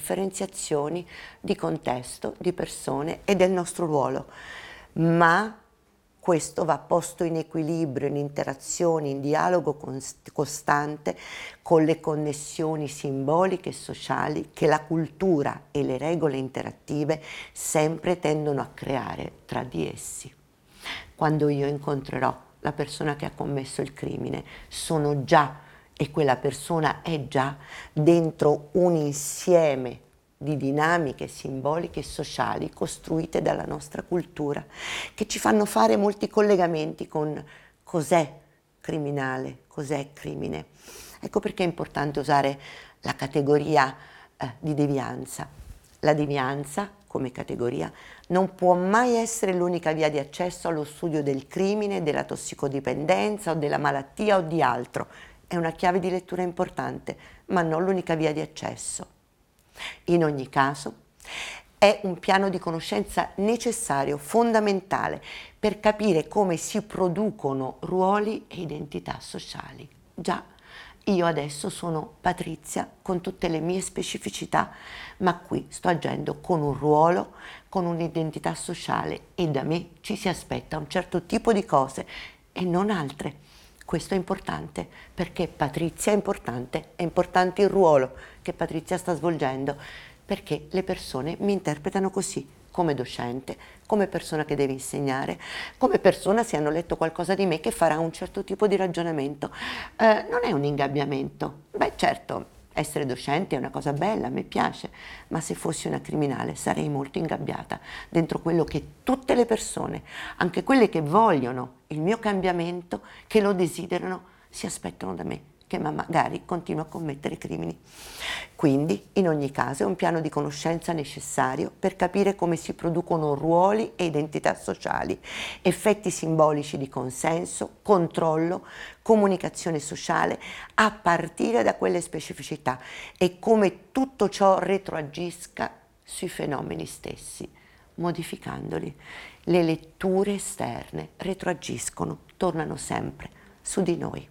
differenziazioni di contesto, di persone e del nostro ruolo, ma questo va posto in equilibrio, in interazione, in dialogo costante con le connessioni simboliche e sociali che la cultura e le regole interattive sempre tendono a creare tra di essi. Quando io incontrerò la persona che ha commesso il crimine, sono già, e quella persona è già, dentro un insieme di dinamiche simboliche e sociali costruite dalla nostra cultura, che ci fanno fare molti collegamenti con cos'è criminale, cos'è crimine. Ecco perché è importante usare la categoria di devianza. La devianza, come categoria, non può mai essere l'unica via di accesso allo studio del crimine, della tossicodipendenza o della malattia o di altro. È una chiave di lettura importante, ma non l'unica via di accesso. In ogni caso, è un piano di conoscenza necessario, fondamentale, per capire come si producono ruoli e identità sociali. Già, io adesso sono Patrizia con tutte le mie specificità, ma qui sto agendo con un ruolo, con un'identità sociale e da me ci si aspetta un certo tipo di cose e non altre. Questo è importante perché Patrizia è importante il ruolo che Patrizia sta svolgendo, perché le persone mi interpretano così, come docente, come persona che deve insegnare, come persona, se hanno letto qualcosa di me, che farà un certo tipo di ragionamento. Non è un ingabbiamento. Beh, certo, essere docente è una cosa bella, a me piace, ma se fossi una criminale sarei molto ingabbiata dentro quello che tutte le persone, anche quelle che vogliono il mio cambiamento, che lo desiderano, si aspettano da me, che magari continuo a commettere crimini. Quindi, in ogni caso, è un piano di conoscenza necessario per capire come si producono ruoli e identità sociali, effetti simbolici di consenso, controllo, comunicazione sociale, a partire da quelle specificità e come tutto ciò retroagisca sui fenomeni stessi, modificandoli. Le letture esterne retroagiscono, tornano sempre su di noi.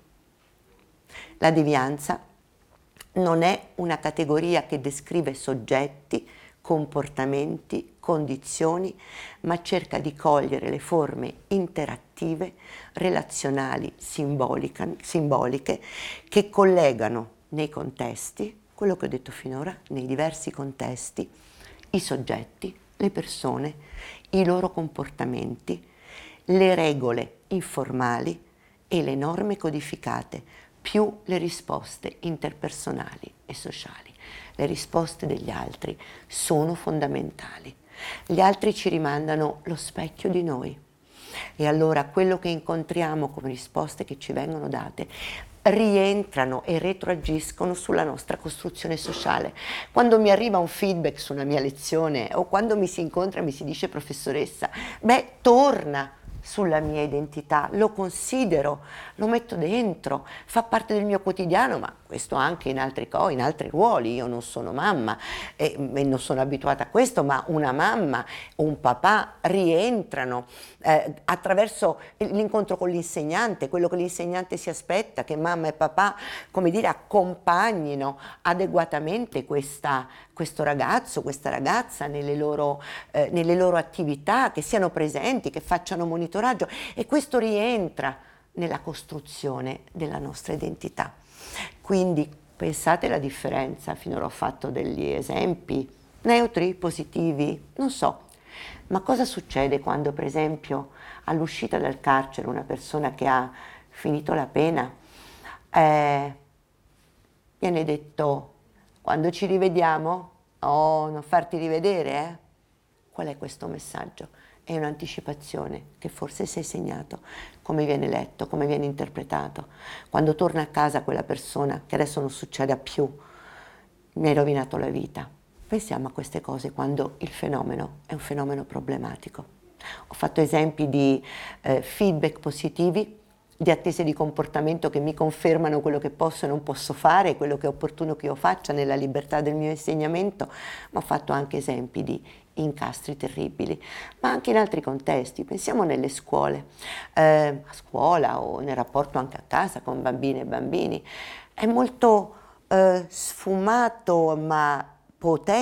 La devianza non è una categoria che descrive soggetti, comportamenti, condizioni, ma cerca di cogliere le forme interattive, relazionali, simboliche, che collegano nei contesti, quello che ho detto finora, nei diversi contesti, i soggetti, le persone, i loro comportamenti, le regole informali e le norme codificate, più le risposte interpersonali e sociali. Le risposte degli altri sono fondamentali. Gli altri ci rimandano lo specchio di noi. E allora quello che incontriamo come risposte che ci vengono date rientrano e retroagiscono sulla nostra costruzione sociale. Quando mi arriva un feedback su una mia lezione o quando mi si incontra e mi si dice professoressa, beh, torna sulla mia identità, lo considero, lo metto dentro, fa parte del mio quotidiano, ma questo anche in altri ruoli. Io non sono mamma e non sono abituata a questo, ma una mamma o un papà rientrano attraverso l'incontro con l'insegnante, quello che l'insegnante si aspetta, che mamma e papà, come dire, accompagnino adeguatamente questo ragazzo, questa ragazza nelle loro attività, che siano presenti, che facciano monitoraggio, e questo rientra nella costruzione della nostra identità. Quindi pensate alla differenza, finora ho fatto degli esempi neutri, positivi, non so, ma cosa succede quando per esempio all'uscita dal carcere una persona che ha finito la pena viene detto: quando ci rivediamo, oh, non farti rivedere, eh? Qual è questo messaggio? È un'anticipazione che forse sei segnato, come viene letto, come viene interpretato. Quando torna a casa quella persona, che adesso non succeda più, mi hai rovinato la vita. Pensiamo a queste cose quando il fenomeno è un fenomeno problematico. Ho fatto esempi di feedback positivi, di attese di comportamento che mi confermano quello che posso e non posso fare, quello che è opportuno che io faccia nella libertà del mio insegnamento, ma ho fatto anche esempi di incastri terribili, ma anche in altri contesti. Pensiamo nelle scuole, a scuola o nel rapporto anche a casa con bambine e bambini. È molto sfumato ma potente